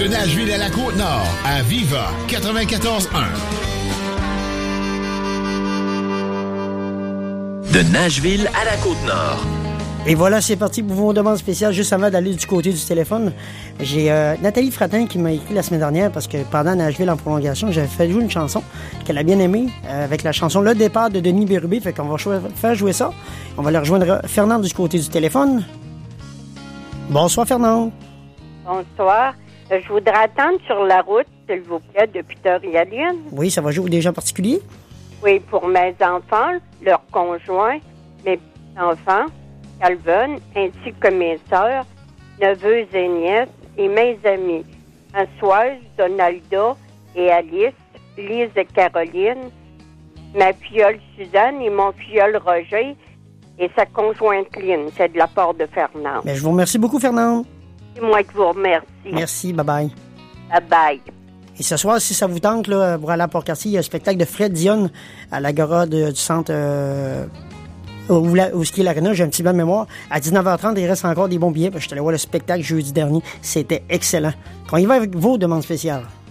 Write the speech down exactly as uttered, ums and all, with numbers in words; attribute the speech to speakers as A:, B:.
A: De Nashville à la Côte-Nord, à Viva quatre-vingt-quatorze un.
B: De Nashville à la Côte-Nord.
C: Et voilà, c'est parti pour vos demandes spéciales. Juste avant d'aller du côté du téléphone, j'ai euh, Nathalie Fratin qui m'a écrit la semaine dernière parce que pendant Nashville en prolongation, j'avais fait jouer une chanson qu'elle a bien aimée euh, avec la chanson Le Départ de Denis Bérubé. Fait qu'on va cho- faire jouer ça. On va aller rejoindre Fernand du côté du téléphone. Bonsoir, Fernand.
D: Bonsoir. Euh, je voudrais attendre sur la route, s'il vous plaît, de Peter-Yaline.
C: Oui, ça va jouer des gens particuliers?
D: Oui, pour mes enfants, leurs conjoints, mes petits-enfants, Calvin, ainsi que mes sœurs, neveux et nièces, et mes amis, Françoise, Donalda et Alice, Lise et Caroline, ma filleule Suzanne et mon filleul Roger, et sa conjointe Lynn. C'est de la part de Fernand.
C: Mais je vous remercie beaucoup, Fernand.
D: C'est moi qui vous remercie.
C: Merci, bye-bye.
D: Bye-bye.
C: Et ce soir, si ça vous tente, là, pour aller à Port-Cartier, il y a un spectacle de Fred Dionne à l'Agora de- du centre euh, où, la, où ski l'Arena. J'ai un petit peu de mémoire. À dix-neuf heures trente, il reste encore des bons billets. Je suis allé voir le spectacle jeudi dernier. C'était excellent. On y va avec vos demandes spéciales.